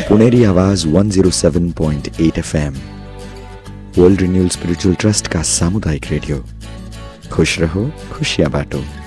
पुणेरी आवाज 107.8 FM, world renewal spiritual trust का सामुदायिक रेडियो। खुश रहो, खुशियां बांटो।